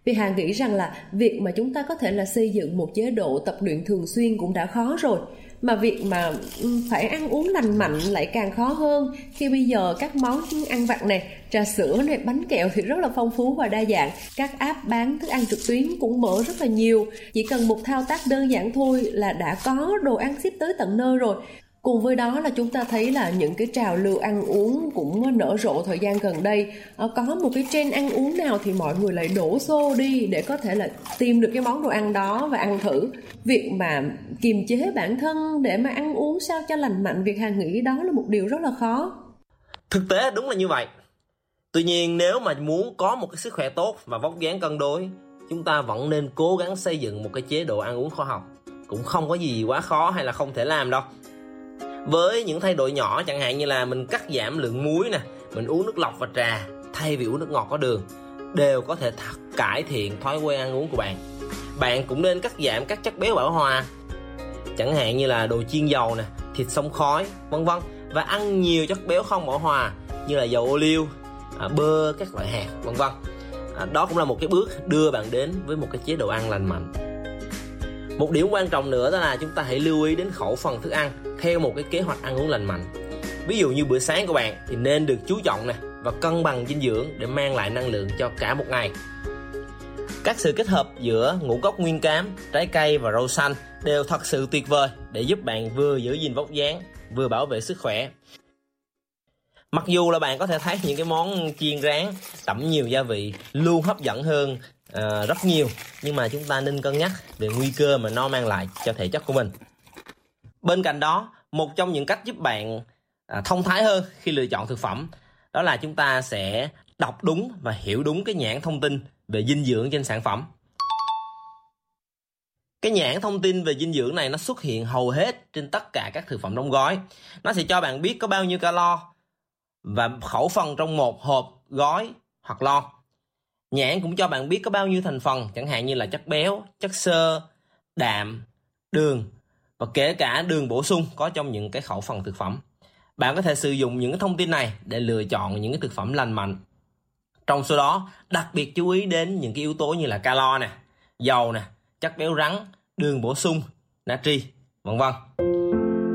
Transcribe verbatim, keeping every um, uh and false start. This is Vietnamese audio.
Vì Hà nghĩ rằng là việc mà chúng ta có thể là xây dựng một chế độ tập luyện thường xuyên cũng đã khó rồi, mà việc mà phải ăn uống lành mạnh lại càng khó hơn, khi bây giờ các món ăn vặt này, trà sữa này, bánh kẹo thì rất là phong phú và đa dạng. Các app bán thức ăn trực tuyến cũng mở rất là nhiều, chỉ cần một thao tác đơn giản thôi là đã có đồ ăn ship tới tận nơi rồi. Cùng với đó là chúng ta thấy là những cái trào lưu ăn uống cũng nở rộ thời gian gần đây. Có một cái trend ăn uống nào thì mọi người lại đổ xô đi để có thể là tìm được cái món đồ ăn đó và ăn thử. Việc mà kiềm chế bản thân để mà ăn uống sao cho lành mạnh, việc Hà nghĩ đó là một điều rất là khó. Thực tế đúng là như vậy. Tuy nhiên nếu mà muốn có một cái sức khỏe tốt và vóc dáng cân đối, chúng ta vẫn nên cố gắng xây dựng một cái chế độ ăn uống khoa học. Cũng không có gì quá khó hay là không thể làm đâu. Với những thay đổi nhỏ, chẳng hạn như là mình cắt giảm lượng muối nè, mình uống nước lọc và trà thay vì uống nước ngọt có đường, đều có thể th- cải thiện thói quen ăn uống của bạn. Bạn cũng nên cắt giảm các chất béo bão hòa, chẳng hạn như là đồ chiên dầu nè, thịt xông khói, vân vân, và ăn nhiều chất béo không bão hòa như là dầu ô liu, à, bơ, các loại hạt, vân vân. À, đó cũng là một cái bước đưa bạn đến với một cái chế độ ăn lành mạnh. Một điểm quan trọng nữa đó là chúng ta hãy lưu ý đến khẩu phần thức ăn theo một cái kế hoạch ăn uống lành mạnh. Ví dụ như bữa sáng của bạn thì nên được chú trọng nè và cân bằng dinh dưỡng để mang lại năng lượng cho cả một ngày. Các sự kết hợp giữa ngũ cốc nguyên cám, trái cây và rau xanh đều thật sự tuyệt vời để giúp bạn vừa giữ gìn vóc dáng, vừa bảo vệ sức khỏe. Mặc dù là bạn có thể thấy những cái món chiên rán tẩm nhiều gia vị luôn hấp dẫn hơn à, rất nhiều, nhưng mà chúng ta nên cân nhắc về nguy cơ mà nó mang lại cho thể chất của mình. Bên cạnh đó, một trong những cách giúp bạn à, thông thái hơn khi lựa chọn thực phẩm, đó là chúng ta sẽ đọc đúng và hiểu đúng cái nhãn thông tin về dinh dưỡng trên sản phẩm. Cái nhãn thông tin về dinh dưỡng này nó xuất hiện hầu hết trên tất cả các thực phẩm đóng gói. Nó sẽ cho bạn biết có bao nhiêu calo và khẩu phần trong một hộp, gói hoặc lon. Nhãn cũng cho bạn biết có bao nhiêu thành phần, chẳng hạn như là chất béo, chất xơ, đạm, đường, và kể cả đường bổ sung có trong những cái khẩu phần thực phẩm. Bạn có thể sử dụng những cái thông tin này để lựa chọn những cái thực phẩm lành mạnh. Trong số đó, đặc biệt chú ý đến những cái yếu tố như là calo nè, dầu nè, chất béo rắn, đường bổ sung, natri, vân vân.